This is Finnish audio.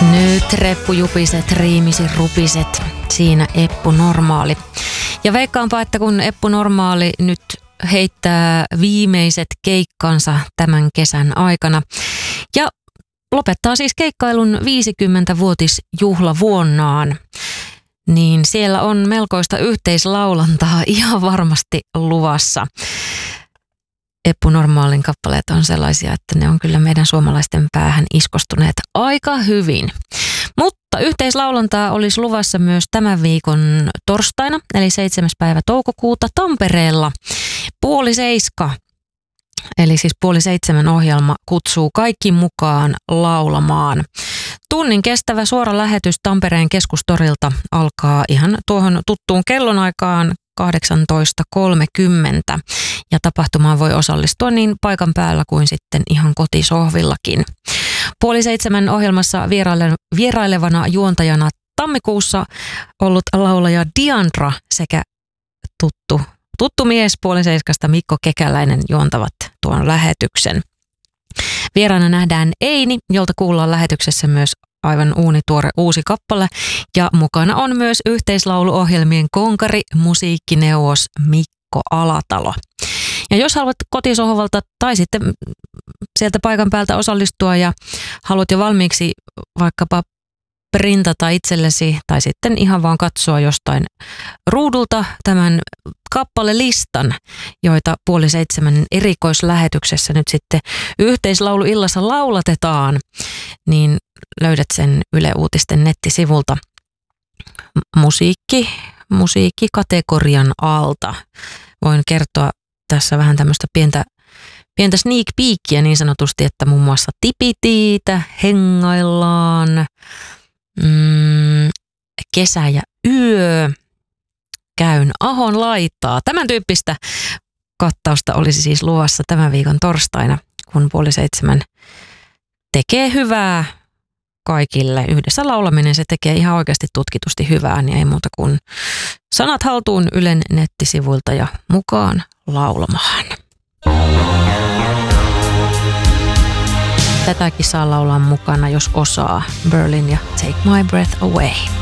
Nyt reppujupiset, riimisi rupiset, siinä Eppu Normaali. Ja veikkaanpa, että kun Eppu Normaali nyt heittää viimeiset keikkansa tämän kesän aikana ja lopettaa siis keikkailun 50-vuotisjuhlavuonnaan, niin siellä on melkoista yhteislaulantaa ihan varmasti luvassa. Eppu Normaalin kappaleet on sellaisia, että ne on kyllä meidän suomalaisten päähän iskostuneet aika hyvin. Mutta yhteislaulantaa olisi luvassa myös tämän viikon torstaina, eli 7. päivä toukokuuta Tampereella 6:30. Eli siis 6:30 ohjelma kutsuu kaikki mukaan laulamaan. Tunnin kestävä suora lähetys Tampereen keskustorilta alkaa ihan tuohon tuttuun kellonaikaan 18.30 ja tapahtumaan voi osallistua niin paikan päällä kuin sitten ihan kotisohvillakin. 6:30 ohjelmassa vierailevana juontajana tammikuussa ollut laulaja Diandra sekä tuttu mies 6:30 Mikko Kekäläinen juontavat tuon lähetyksen. Vieraana nähdään Eini, jolta kuullaan lähetyksessä myös aivan uunituore uusi kappale. Ja mukana on myös yhteislauluohjelmien konkari, musiikkineuvos Mikko Alatalo. Ja jos haluat kotisohvalta tai sitten sieltä paikan päältä osallistua ja haluat jo valmiiksi vaikkapa printata itsellesi tai sitten ihan vaan katsoa jostain ruudulta tämän kappalelistan, joita 6:30 erikoislähetyksessä nyt sitten yhteislauluillassa laulatetaan, niin löydät sen Yle Uutisten nettisivulta musiikkikategorian alta. Voin kertoa tässä vähän tämmöistä pientä sneak peekia niin sanotusti, että muun muassa Tipitiitä, Hengaillaan, Kesä ja yö, Käyn Ahon laitaa. Tämän tyyppistä kattausta olisi siis luvassa tämän viikon torstaina, kun 6:30 tekee hyvää kaikille. Yhdessä laulaminen se tekee ihan oikeasti tutkitusti hyvää, niin ei muuta kuin sanat haltuun Ylen nettisivuilta ja mukaan laulamaan. Tätäkin saa laulaa mukana, jos osaa. Berlin ja Take My Breath Away.